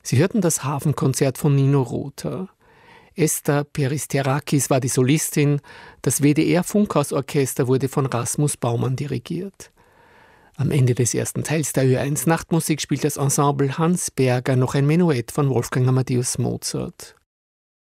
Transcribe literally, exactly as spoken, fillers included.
Sie hörten das Hafenkonzert von Nino Rota. Esther Peristerakis war die Solistin, das W D R-Funkhausorchester wurde von Rasmus Baumann dirigiert. Am Ende des ersten Teils der Ö eins Nachtmusik spielt das Ensemble Hans Berger noch ein Menuett von Wolfgang Amadeus Mozart.